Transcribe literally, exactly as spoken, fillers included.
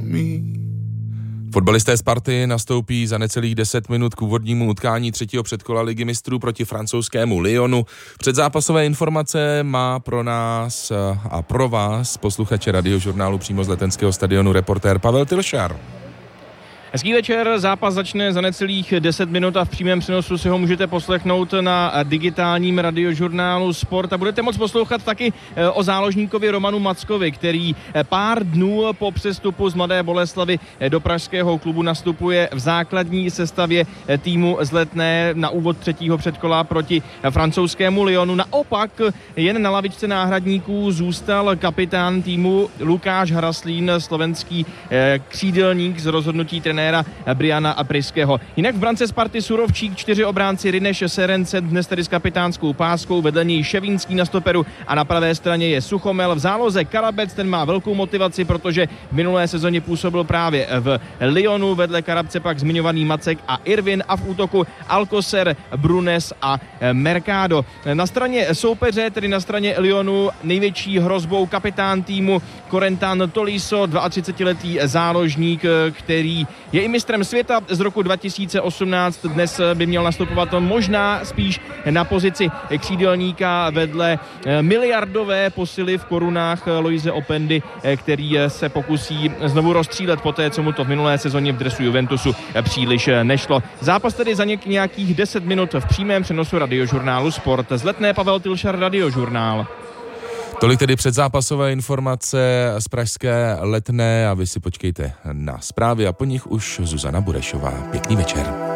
Fotbalisté Sparty nastoupí za necelých deset minut k úvodnímu utkání třetího předkola Ligy mistrů proti francouzskému Lyonu. Předzápasové informace má pro nás a pro vás, posluchače Radiožurnálu přímo z letenského stadionu, reportér Pavel Tilšar. Hezký večer, zápas začne za necelých deset minut a v přímém přenosu si ho můžete poslechnout na digitálním Radiožurnálu Sport a budete moct poslouchat taky o záložníkovi Romanu Mackovi, který pár dnů po přestupu z Mladé Boleslavi do pražského klubu nastupuje v základní sestavě týmu z Letné na úvod třetího předkola proti francouzskému Lyonu. Naopak jen na lavičce náhradníků zůstal kapitán týmu Lukáš Hraslín, slovenský křídelník z rozhodnutí trenéra Briana Priského. Jinak v brance Sparty Surovčík, čtyři obránci Rineš Serence, dnes tedy s kapitánskou páskou, vedle něj Ševínský na stoperu a na pravé straně je Suchomel. V záloze Karabec, ten má velkou motivaci, protože v minulé sezóně působil právě v Lyonu, vedle Karabce pak zmiňovaný Macek a Irvin a v útoku Alcocer, Brunes a Mercado. Na straně soupeře, tedy na straně Lyonu, největší hrozbou kapitán týmu Corentin Tolisso, třicetiletý záložník, který je i mistrem světa z roku dva tisíce osmnáct. Dnes by měl nastupovat možná spíš na pozici křídelníka vedle miliardové posily v korunách Loise Opendy, který se pokusí znovu rozstřílet poté, co mu to v minulé sezóně v dresu Juventusu příliš nešlo. Zápas tedy za něk nějakých deset minut v přímém přenosu Radiožurnálu Sport. Z Letné Pavel Tilšar, Radiožurnál. Tolik tedy předzápasové informace z pražské Letné a vy si počkejte na zprávy a po nich už Zuzana Burešová. Pěkný večer.